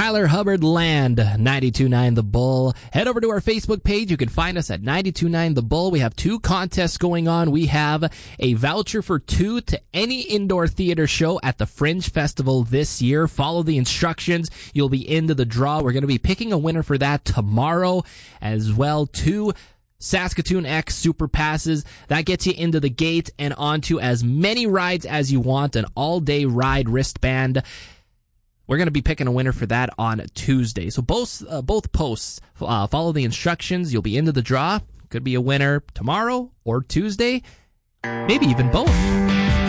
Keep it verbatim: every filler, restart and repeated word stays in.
Tyler Hubbard Land, ninety-two point nine The Bull. Head over to our Facebook page. You can find us at ninety-two point nine The Bull. We have two contests going on. We have a voucher for two to any indoor theater show at the Fringe Festival this year. Follow the instructions. You'll be into the draw. We're going to be picking a winner for that tomorrow as well. Two Saskatoon X Super Passes. That gets you into the gate and onto as many rides as you want. An all-day ride wristband. We're going to be picking a winner for that on Tuesday. So both uh, both posts, uh, follow the instructions. You'll be into the draw. Could be a winner tomorrow or Tuesday. Maybe even both.